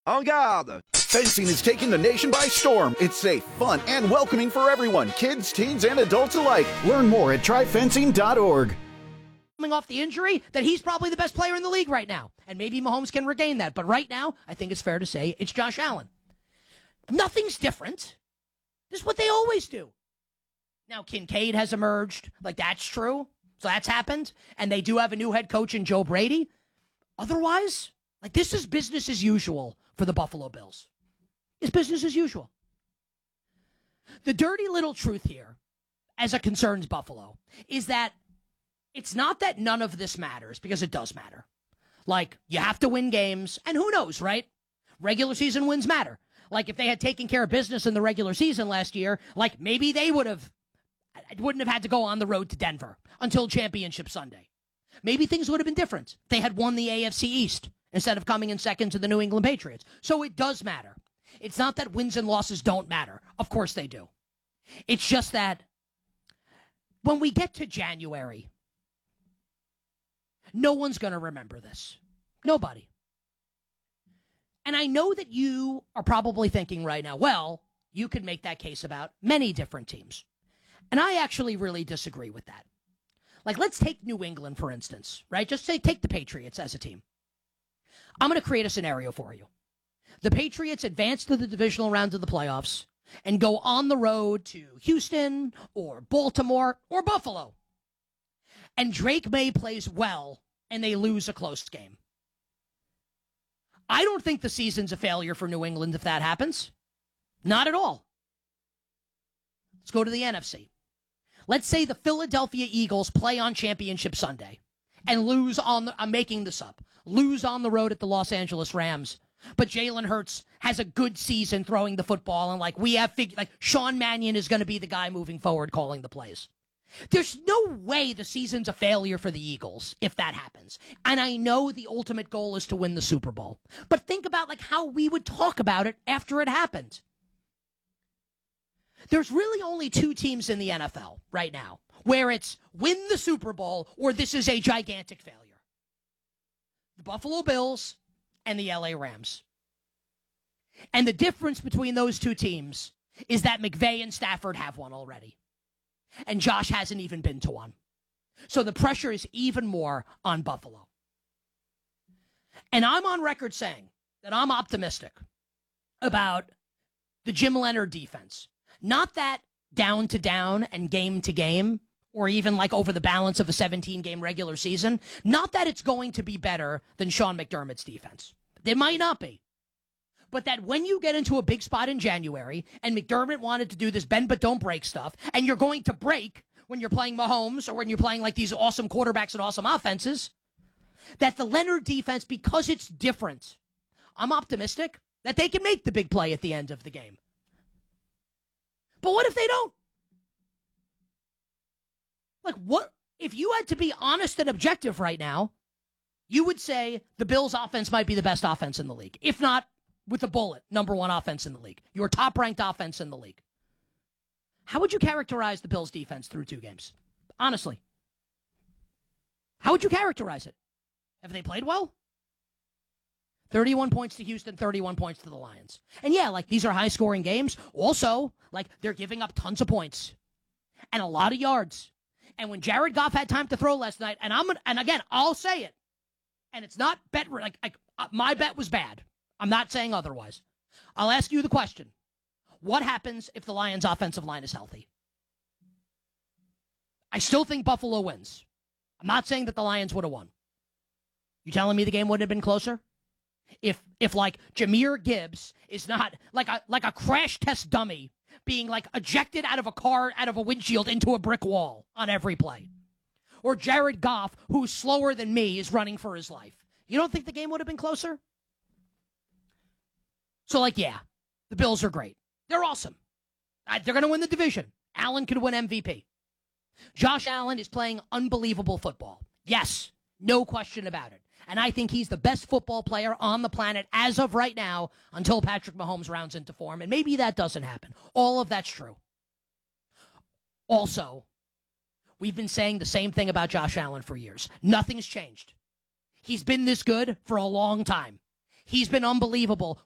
En garde! Fencing is taking the nation by storm. It's safe, fun, and welcoming for everyone, kids, teens, and adults alike. Learn more at tryfencing.org. Coming off the injury, that he's probably the best player in the league right now. And maybe Mahomes can regain that. But right now, I think it's fair to say it's Josh Allen. Nothing's different. This is what they always do. Now, Kincaid has emerged. Like, that's true. So that's happened. And they do have a new head coach in Joe Brady. Otherwise, like, this is business as usual for the Buffalo Bills. It's business as usual. The dirty little truth here, as it concerns Buffalo, is that it's not that none of this matters, because it does matter. Like, you have to win games, and who knows, right? Regular season wins matter. Like, if they had taken care of business in the regular season last year, like, maybe they wouldn't have had to go on the road to Denver until Championship Sunday. Maybe things would have been different. They had won the AFC East instead of coming in second to the New England Patriots. So it does matter. It's not that wins and losses don't matter. Of course they do. It's just that when we get to January, no one's going to remember this. Nobody. And I know that you are probably thinking right now, well, you could make that case about many different teams. And I actually really disagree with that. Like, let's take New England, for instance, right? Just say, take the Patriots as a team. I'm going to create a scenario for you. The Patriots advance to the divisional round of the playoffs and go on the road to Houston or Baltimore or Buffalo. And Drake May plays well and they lose a close game. I don't think the season's a failure for New England if that happens. Not at all. Let's go to the NFC. Let's say the Philadelphia Eagles play on Championship Sunday and lose on I'm making this up. Lose on the road at the Los Angeles Rams. But Jalen Hurts has a good season throwing the football, and like Sean Mannion is going to be the guy moving forward calling the plays. There's no way the season's a failure for the Eagles if that happens. And I know the ultimate goal is to win the Super Bowl. But think about like how we would talk about it after it happened. There's really only two teams in the NFL right now where it's win the Super Bowl or this is a gigantic failure. The Buffalo Bills and the LA Rams. And the difference between those two teams is that McVay and Stafford have one already. And Josh hasn't even been to one. So the pressure is even more on Buffalo. And I'm on record saying that I'm optimistic about the Jim Leonard defense. Not that down to down and game to game, or even like over the balance of a 17-game regular season. Not that it's going to be better than Sean McDermott's defense. It might not be. But that when you get into a big spot in January, and McDermott wanted to do this bend but don't break stuff, and you're going to break when you're playing Mahomes or when you're playing like these awesome quarterbacks and awesome offenses, that the Leonard defense, because it's different, I'm optimistic that they can make the big play at the end of the game. But what if they don't? Like, what if you had to be honest and objective right now? You would say the Bills' offense might be the best offense in the league. If not, with a bullet, number one offense in the league. Your top-ranked offense in the league. How would you characterize the Bills' defense through 2 games? Honestly. How would you characterize it? Have they played well? 31 points to Houston, 31 points to the Lions. And yeah, like, these are high-scoring games. Also, like, they're giving up tons of points and a lot of yards. And when Jared Goff had time to throw last night, and again, I'll say it, and it's not bet, my bet was bad. I'm not saying otherwise. I'll ask you the question. What happens if the Lions' offensive line is healthy? I still think Buffalo wins. I'm not saying that the Lions would have won. You telling me the game wouldn't have been closer? If like Jahmyr Gibbs is not like a crash test dummy being like ejected out of a car, out of a windshield into a brick wall on every play. Or Jared Goff, who's slower than me, is running for his life. You don't think the game would have been closer? So, like, yeah, the Bills are great. They're awesome. They're going to win the division. Allen could win MVP. Josh Allen is playing unbelievable football. Yes, no question about it. And I think he's the best football player on the planet as of right now until Patrick Mahomes rounds into form. And maybe that doesn't happen. All of that's true. Also, we've been saying the same thing about Josh Allen for years. Nothing's changed. He's been this good for a long time. He's been unbelievable